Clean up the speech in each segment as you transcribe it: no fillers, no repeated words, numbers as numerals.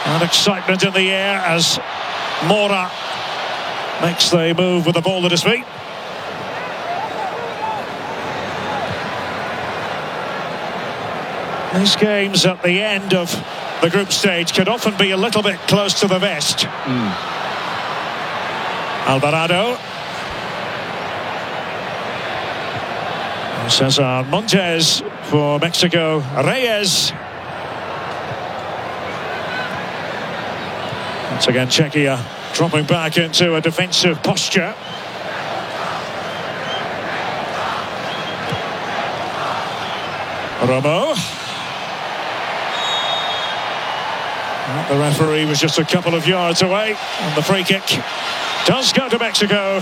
And excitement in the air as Mora makes the move with the ball at his feet. These games at the end of the group stage could often be a little bit close to the vest. Alvarado. Cesar Montes for Mexico. Reyes. Once again, Czechia dropping back into a defensive posture. Romo. The referee was just a couple of yards away, and the free kick does go to Mexico.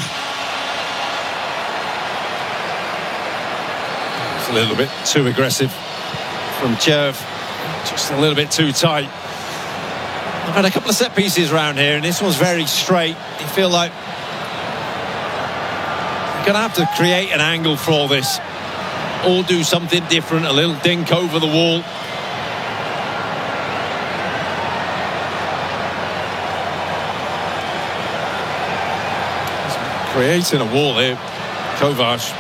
It's a little bit too aggressive from Cherv. Just a little bit too tight. I've had a couple of set pieces around here, and this one's very straight. You feel like you're going to have to create an angle for all this, or do something different, a little dink over the wall. Creating a wall here, Kovac.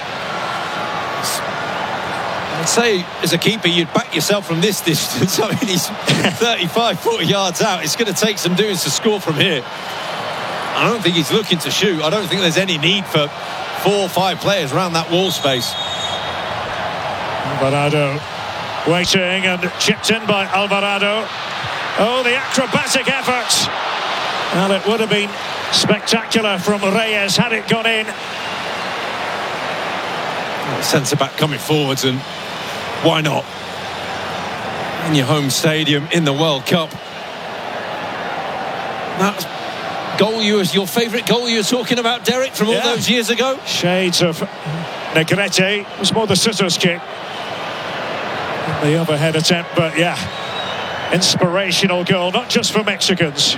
I'd say as a keeper you'd back yourself from this distance. I mean, he's 35, 40 yards out. It's going to take some doings to score from here. I don't think he's looking to shoot. I don't think there's any need for 4 or 5 players around that wall space. Alvarado waiting and chipped in by Alvarado. Oh, the acrobatic effort. Well, it would have been spectacular from Reyes had it gone in. Centre-back coming forwards, and why not? In your home stadium in the World Cup. That goal, your favourite goal you were talking about, Derek, from all those years ago? Shades of Negrete. It was more the sitter's kick. The overhead attempt, but yeah, inspirational goal, not just for Mexicans.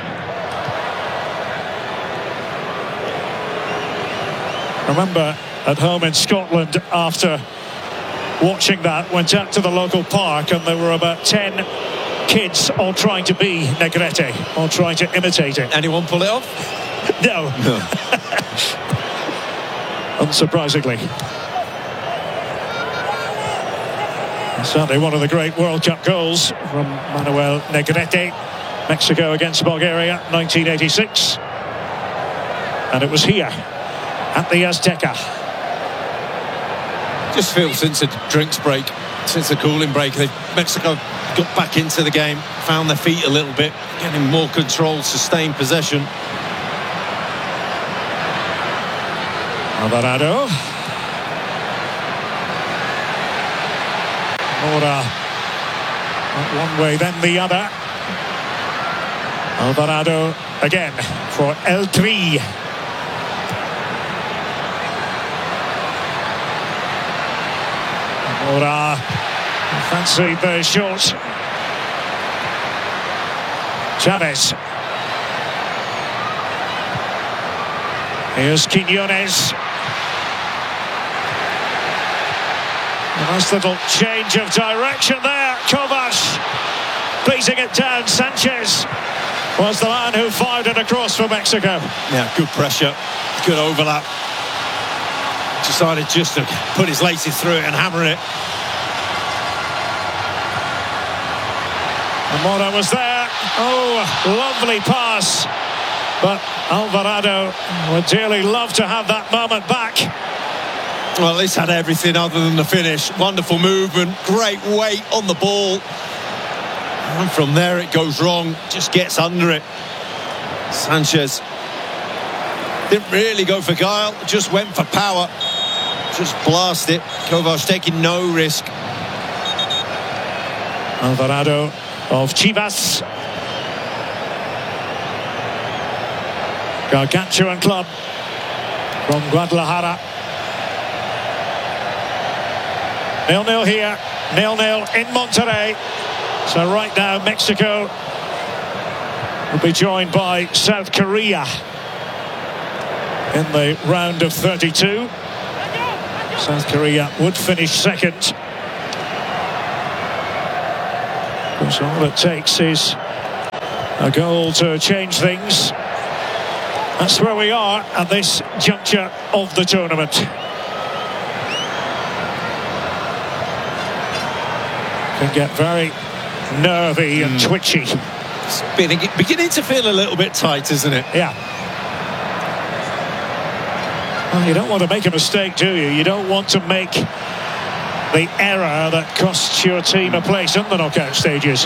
Remember, at home in Scotland, after watching that, went out to the local park, and there were about 10 kids all trying to be Negrete, all trying to imitate it. Anyone pull it off? No. Unsurprisingly. Certainly one of the great World Cup goals from Manuel Negrete. Mexico against Bulgaria, 1986. And it was here at the Azteca. Just feels since the drinks break, since the cooling break, Mexico got back into the game, found their feet a little bit, getting more control, sustained possession. Alvarado. Mora, one way then the other. Alvarado again for El Tri. Mora fancied the shot. Chavez. Here's Quiñones. A nice little change of direction there. Kovac beating it down. Sanchez was the man who fired it across for Mexico. Yeah, good pressure, good overlap. Decided just to put his laces through it and hammer it. And Mora was there. Oh, lovely pass. But Alvarado would dearly love to have that moment back. Well, this had everything other than the finish. Wonderful movement, great weight on the ball. And from there it goes wrong, just gets under it. Sanchez didn't really go for guile, just went for power. Just blast it. Kovac taking no risk. Alvarado of Chivas. Gargantuan club from Guadalajara. 0-0 here, 0-0 in Monterrey. So right now Mexico will be joined by South Korea in the round of 32. South Korea would finish second. Of course, all it takes is A goal to change things. That's where we are at this juncture of the tournament. Can get very nervy and twitchy. It's beginning to feel a little bit tight, isn't it? Yeah. Well, you don't want to make a mistake, do you? You don't want to make the error that costs your team a place in the knockout stages.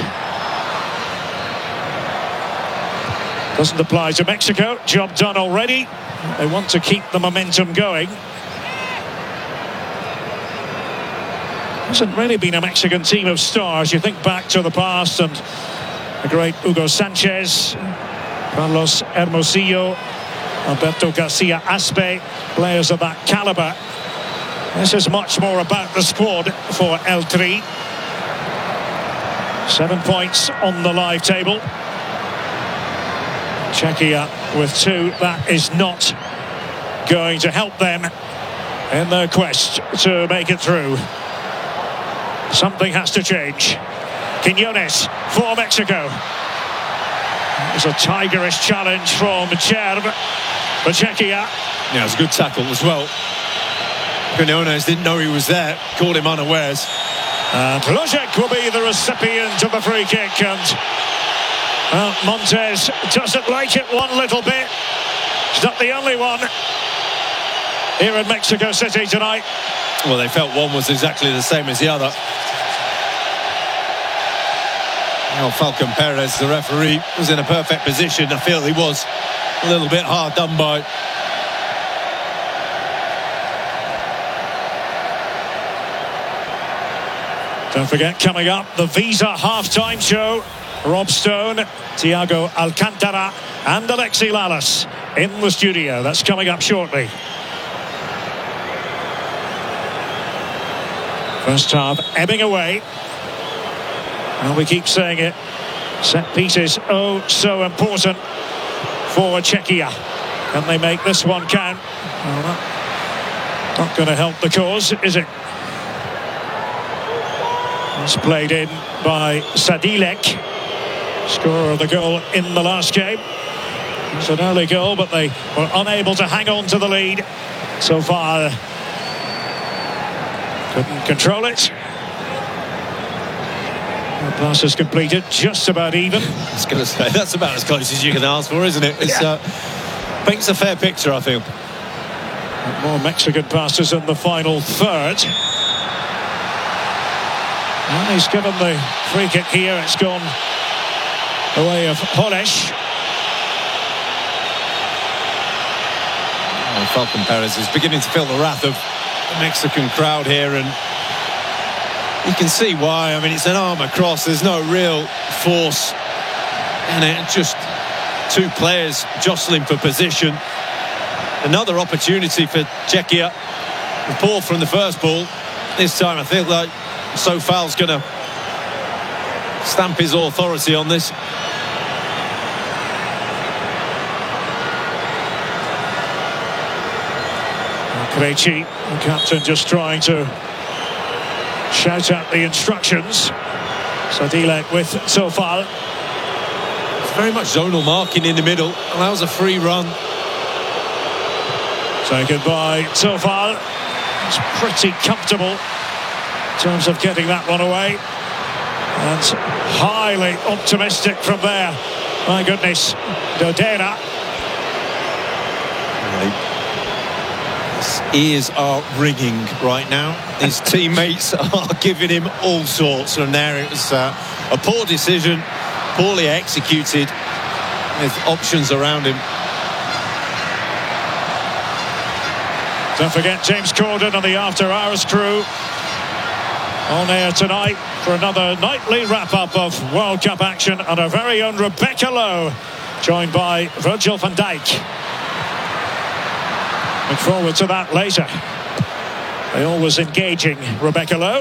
Doesn't apply to Mexico. Job done already. They want to keep the momentum going. Hasn't really been a Mexican team of stars. You think back to the past and the great Hugo Sanchez, Carlos Hermosillo, Alberto Garcia Aspe, players of that calibre. This is much more about the squad for El Tri. 7 points on the live table. Czechia with 2. That is not going to help them in their quest to make it through. Something has to change. Quiñones for Mexico. It's a tigerish challenge from Cherv for Czechia. Yeah, it was a good tackle as well. Quiñones didn't know he was there, caught him unawares. And Hložek will be the recipient of the free kick, and Montes doesn't like it one little bit. He's not the only one here in Mexico City tonight. Well, they felt one was exactly the same as the other. Now, Falcon Perez, the referee, was in a perfect position. I feel he was a little bit hard done by. Don't forget, coming up, the Visa half-time show. Rob Stone, Thiago Alcantara and Alexi Lalas in the studio. That's coming up shortly. First half ebbing away. And we keep saying it. Set pieces, oh so important for Czechia. Can they make this one count? Well, not going to help the cause, is it? It's played in by Sadilek, scorer of the goal in the last game. It's an early goal, but they were unable to hang on to the lead so far. Couldn't control it. The pass is completed, just about even. I was going to say, that's about as close as you can ask for, isn't it? It's paints a fair picture, I feel. More Mexican passes in the final third. And he's given the free kick here. It's gone the way of Holesh. Oh, Falcon Perez is beginning to feel the wrath of the Mexican crowd here, and you can see why. I mean, it's an arm across. There's no real force in it. Just two players jostling for position. Another opportunity for Czechia. The ball from the first ball. This time I think like Sofal's going to stamp his authority on this. Krejci, the captain, just trying to shout out the instructions. Sadilek with Sofal. It's very much zonal marking in the middle. Allows a free run. Taken by Sofal. It's pretty comfortable in terms of getting that one away. And highly optimistic from there. My goodness, Dodera. His ears are ringing right now. His teammates are giving him all sorts from there. It was a poor decision, poorly executed, with options around him. Don't forget James Corden and the After Hours crew on air tonight for another nightly wrap-up of World Cup action, and our very own Rebecca Lowe, joined by Virgil van Dijk. Look forward to that later. They always engaging, Rebecca Lowe.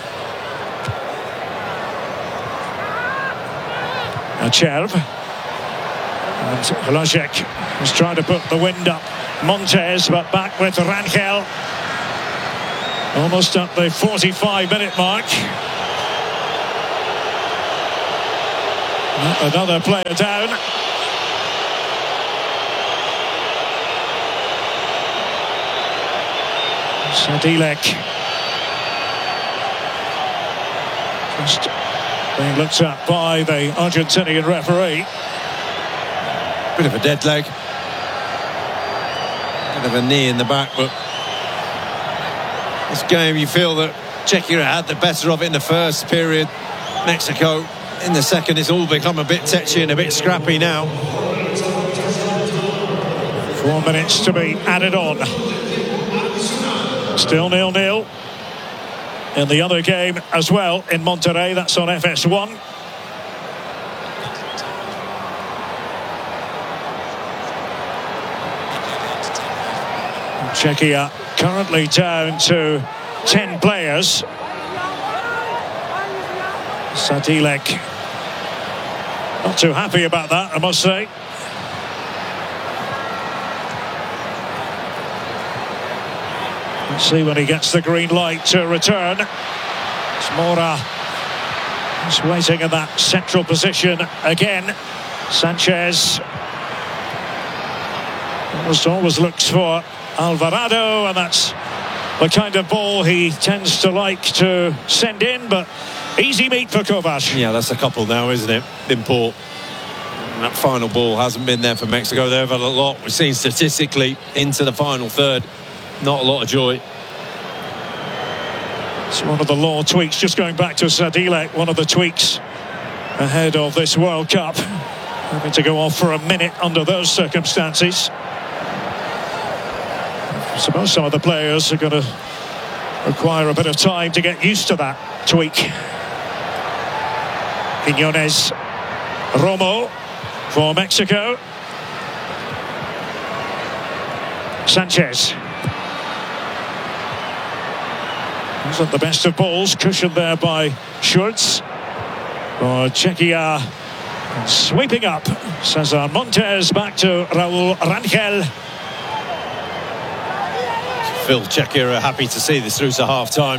Now Cherv. And Hložek was trying to put the wind up Montes, but back with Rangel. Almost at the 45-minute mark. Another player down. Sadilek. Just being looked at by the Argentinian referee. Bit of a dead leg. Bit of a knee in the back, but this game you feel that Czechia had the better of it in the first period. Mexico in the second, it's all become a bit tetchy and a bit scrappy now. 4 minutes to be added on. Still 0-0 in the other game as well in Monterrey. That's on FS1. Czechia currently down to 10 players. Sadilek not too happy about that, I must say. Let's see when he gets the green light to return. Mora is waiting in that central position again. Sanchez always looks for Alvarado, and that's the kind of ball he tends to like to send in, but easy meat for Kovac. Yeah, that's a couple now, isn't it? In port. And that final ball hasn't been there for Mexico. They've had a lot. We've seen statistically into the final third. Not a lot of joy. It's one of the law tweaks, just going back to Sadilek, one of the tweaks ahead of this World Cup. Having to go off for a minute under those circumstances. I suppose some of the players are going to require a bit of time to get used to that tweak. Quiñones, Romo for Mexico. Sanchez. Wasn't the best of balls, cushioned there by Schultz. For Czechia, sweeping up. Cesar Montes back to Raúl Rangel. Phil, Czechia are happy to see this through to half-time.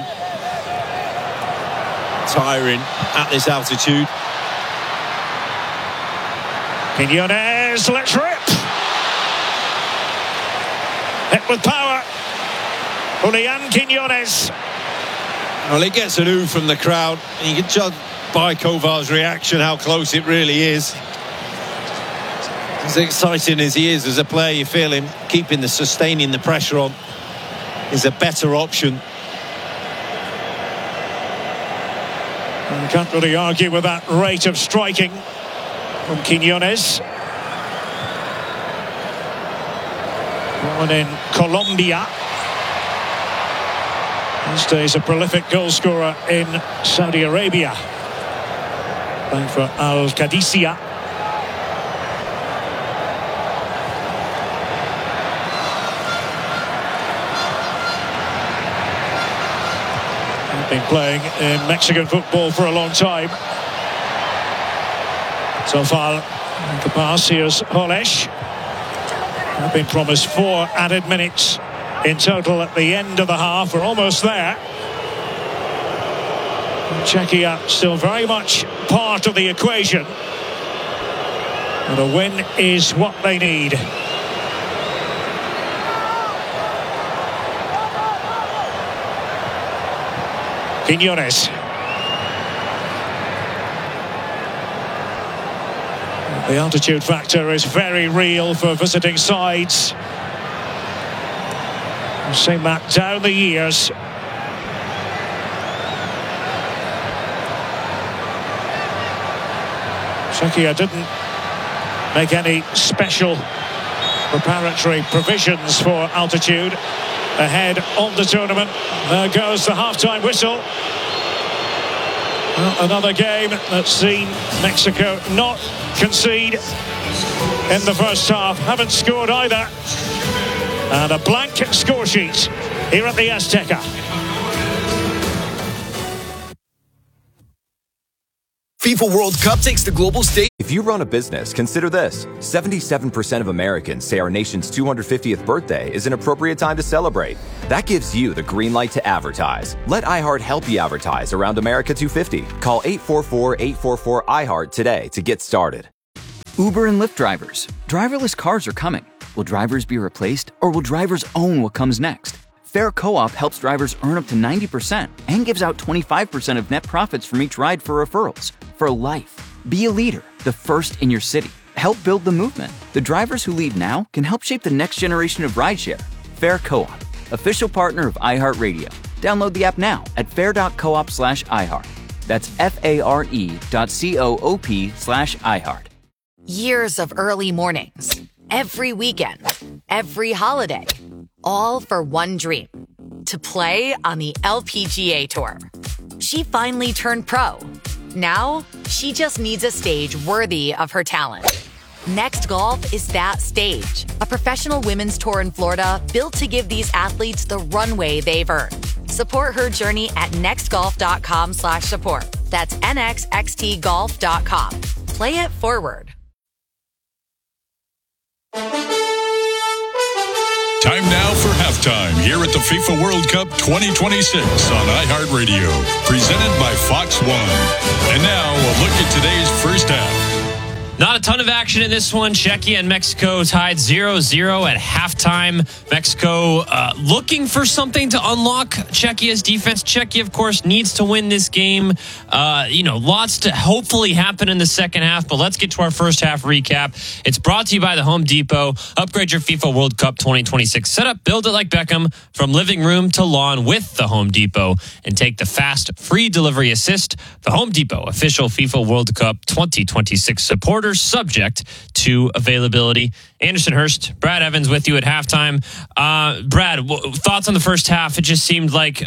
Tiring at this altitude. Quiñones, let's rip! Hit with power. Julián Quiñones. Well, he gets an ooh from the crowd. You can judge by Kovac's reaction how close it really is. As exciting as he is as a player, you feel him sustaining the pressure on is a better option. You can't really argue with that rate of striking from Quiñones. Born in Colombia. These days a prolific goal scorer in Saudi Arabia. Playing for Al Qadisiyah. Been playing in Mexican football for a long time. So far, the pass, here's Holesh. I've been promised 4 added minutes in total at the end of the half. We're almost there. Czechia still very much part of the equation. And a win is what they need. Quiñones. The altitude factor is very real for visiting sides. We've seen that down the years. Czechia didn't make any special preparatory provisions for altitude ahead of the tournament. There goes the half-time whistle. Well, another game that's seen Mexico not concede in the first half. Haven't scored either. And a blank score sheet here at the Azteca. FIFA World Cup takes the global stage. If you run a business, consider this. 77% of Americans say our nation's 250th birthday is an appropriate time to celebrate. That gives you the green light to advertise. Let iHeart help you advertise around America 250. Call 844-844-iHeart today to get started. Uber and Lyft drivers. Driverless cars are coming. Will drivers be replaced, or will drivers own what comes next? Fair Co-op helps drivers earn up to 90% and gives out 25% of net profits from each ride for referrals. For life. Be a leader, the first in your city. Help build the movement. The drivers who lead now can help shape the next generation of rideshare. Fair Co-op, official partner of iHeartRadio. Download the app now at fair.coop/iHeart. That's FARE.coop/iHeart. Years of early mornings, every weekend, every holiday, all for one dream, to play on the LPGA Tour. She finally turned pro. Now, she just needs a stage worthy of her talent. Next Golf is that stage, a professional women's tour in Florida built to give these athletes the runway they've earned. Support her journey at nextgolf.com/support. That's nxxtgolf.com. Play it forward. Time now for halftime here at the FIFA World Cup 2026 on iHeartRadio, presented by Fox One. And now a look at today's first half. Not a ton of action in this one. Czechia and Mexico tied 0-0 at halftime. Mexico looking for something to unlock Czechia's defense. Czechia, of course, needs to win this game. Lots to hopefully happen in the second half, but let's get to our first half recap. It's brought to you by the Home Depot. Upgrade your FIFA World Cup 2026 setup. Build it like Beckham from living room to lawn with the Home Depot and take the fast, free delivery assist. The Home Depot, official FIFA World Cup 2026 supporter, subject to availability. Anderson Hurst, Brad Evans with you at halftime. Brad, thoughts on the first half? It just seemed like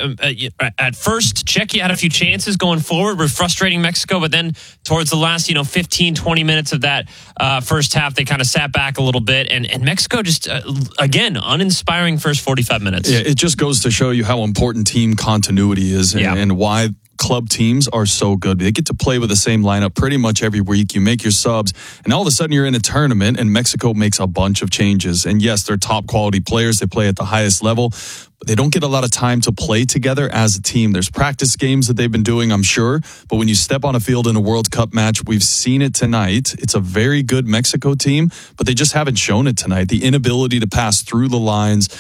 at first Czechia had a few chances going forward, were frustrating Mexico, but then towards the last 15, 20 minutes of that first half, they kind of sat back a little bit, and Mexico just, again, uninspiring first 45 minutes. Yeah, it just goes to show you how important team continuity is and why club teams are so good. They get to play with the same lineup pretty much every week. You make your subs, and all of a sudden you're in a tournament, and Mexico makes a bunch of changes. And yes, they're top quality players. They play at the highest level, but they don't get a lot of time to play together as a team. There's practice games that they've been doing, I'm sure, but when you step on a field in a World Cup match, we've seen it tonight. It's a very good Mexico team, but they just haven't shown it tonight. The inability to pass through the lines,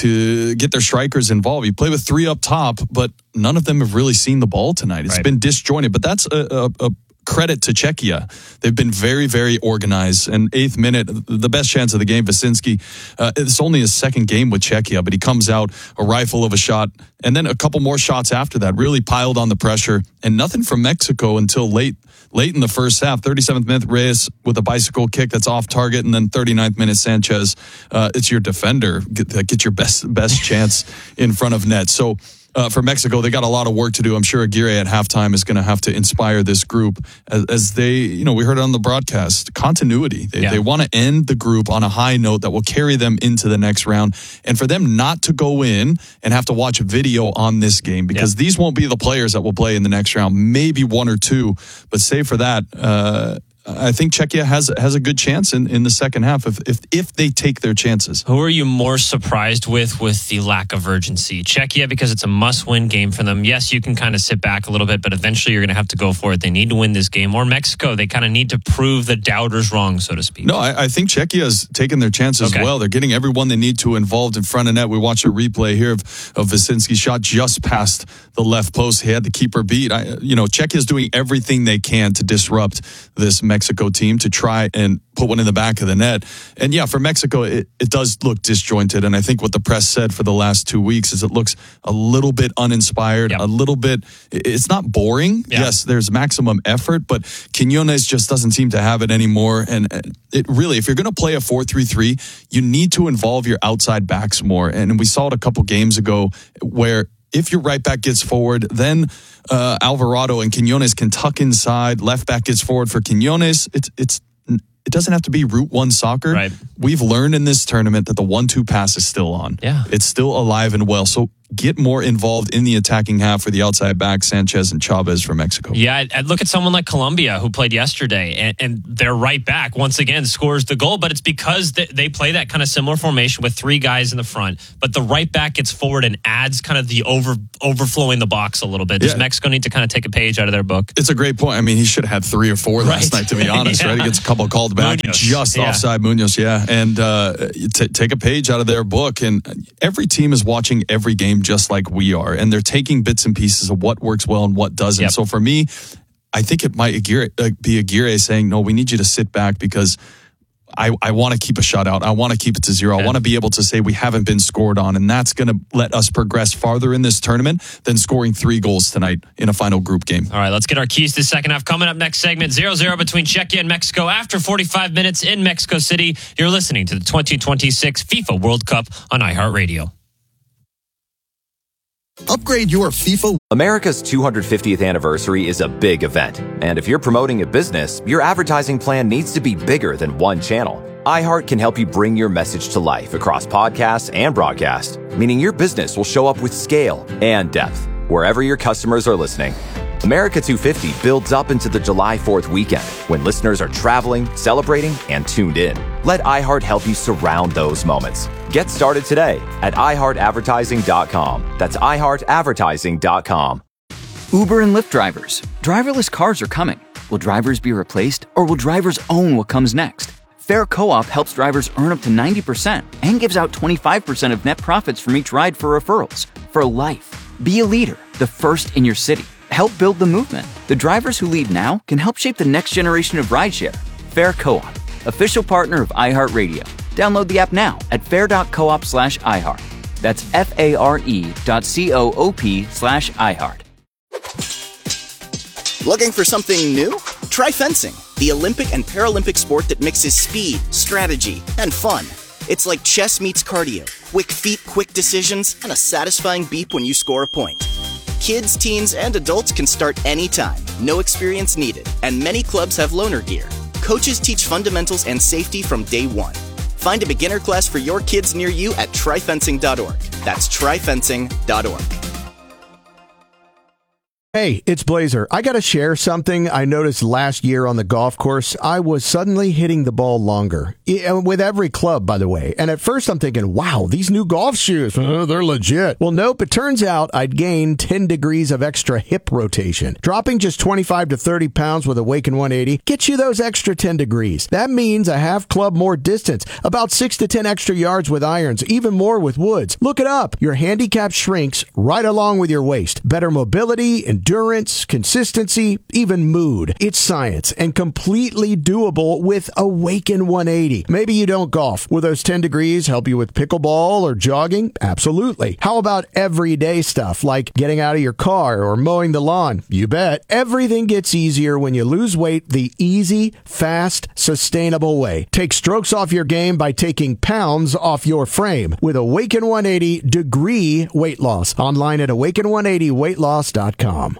to get their strikers involved. You play with three up top, but none of them have really seen the ball tonight. It's been disjointed, but that's a credit to Czechia. They've been very, very organized. And 8th minute, the best chance of the game, Vasinski, it's only his second game with Czechia, but he comes out, a rifle of a shot, and then a couple more shots after that, really piled on the pressure, and nothing from Mexico until late in the first half. 37th minute, Reyes with a bicycle kick that's off target, and then 39th minute, Sanchez. It's your defender. Get your best chance in front of net. So for Mexico, they got a lot of work to do. I'm sure Aguirre at halftime is going to have to inspire this group as they, we heard it on the broadcast, continuity. They want to end the group on a high note that will carry them into the next round. And for them not to go in and have to watch a video on this game, because these won't be the players that will play in the next round, maybe one or two, but save for that, I think Czechia has a good chance in the second half if they take their chances. Who are you more surprised with the lack of urgency? Czechia, because it's a must-win game for them. Yes, you can kind of sit back a little bit, but eventually you're going to have to go for it. They need to win this game. Or Mexico, they kind of need to prove the doubters wrong, so to speak. No, I think Czechia's taken their chances well. They're getting everyone they need to involved in front of net. We watched a replay here of Vasinski's shot just past the left post. He had the keeper beat. Czechia's doing everything they can to disrupt this Mexico team, to try and put one in the back of the net. And for Mexico, it does look disjointed. And I think what the press said for the last 2 weeks is it looks a little bit uninspired, a little bit, it's not boring. Yes, there's maximum effort, but Quiñones just doesn't seem to have it anymore. And it really, if you're going to play a 4-3-3, you need to involve your outside backs more. And we saw it a couple games ago where if your right back gets forward, then Alvarado and Quiñones can tuck inside. Left back gets forward for Quiñones. It doesn't have to be Route 1 soccer. Right. We've learned in this tournament that the 1-2 pass is still on. Yeah. It's still alive and well. So get more involved in the attacking half for the outside back, Sanchez and Chavez for Mexico. Yeah, I'd look at someone like Colombia who played yesterday, and their right back, once again, scores the goal, but it's because they play that kind of similar formation with three guys in the front, but the right back gets forward and adds kind of the overflowing the box a little bit. Does Mexico need to kind of take a page out of their book? It's a great point. I mean, he should have had 3 or 4 last night, to be honest, right? He gets a couple called back, just offside Munoz, and take a page out of their book. And every team is watching every game just like we are, and they're taking bits and pieces of what works well and what doesn't. So for me, I think it might be Aguirre saying, no, we need you to sit back because I want to keep a shutout. I want to keep it to 0. I want to be able to say we haven't been scored on, and that's going to let us progress farther in this tournament than scoring 3 goals tonight in a final group game. All right, let's get our keys to the second half. Coming up next segment, 0-0 between Czechia and Mexico after 45 minutes in Mexico City. You're listening to the 2026 FIFA World Cup on iHeartRadio. Upgrade your FIFA. America's 250th anniversary is a big event, and if you're promoting a business, your advertising plan needs to be bigger than one channel. iHeart can help you bring your message to life across podcasts and broadcast, meaning your business will show up with scale and depth wherever your customers are listening. America 250 builds up into the July 4th weekend when listeners are traveling, celebrating, and tuned in. Let iHeart help you surround those moments. Get started today at iHeartAdvertising.com. That's iHeartAdvertising.com. Uber and Lyft drivers. Driverless cars are coming. Will drivers be replaced, or will drivers own what comes next? Fair Co-op helps drivers earn up to 90% and gives out 25% of net profits from each ride for referrals. For life. Be a leader, the first in your city. Help build the movement. The drivers who lead now can help shape the next generation of rideshare. Fair Co-op, official partner of iHeartRadio. Download the app now at fair.coop/iHeart. That's FARE.coop/iHeart. Looking for something new? Try fencing, the Olympic and Paralympic sport that mixes speed, strategy, and fun. It's like chess meets cardio. Quick feet, quick decisions, and a satisfying beep when you score a point. Kids, teens, and adults can start anytime. No experience needed. And many clubs have loaner gear. Coaches teach fundamentals and safety from day one. Find a beginner class for your kids near you at tryfencing.org. That's tryfencing.org. Hey, it's Blazer. I got to share something I noticed last year on the golf course. I was suddenly hitting the ball longer. With every club, by the way. And at first I'm thinking, wow, these new golf shoes, they're legit. Well, nope. It turns out I'd gained 10 degrees of extra hip rotation. Dropping just 25 to 30 pounds with Awaken 180 gets you those extra 10 degrees. That means a half club more distance, about 6 to 10 extra yards with irons, even more with woods. Look it up. Your handicap shrinks right along with your waist. Better mobility, endurance, consistency, even mood. It's science and completely doable with Awaken 180. Maybe you don't golf. Will those 10 degrees help you with pickleball or jogging? Absolutely. How about everyday stuff like getting out of your car or mowing the lawn? You bet. Everything gets easier when you lose weight the easy, fast, sustainable way. Take strokes off your game by taking pounds off your frame with Awaken 180 degree weight loss. Online at awaken180weightloss.com.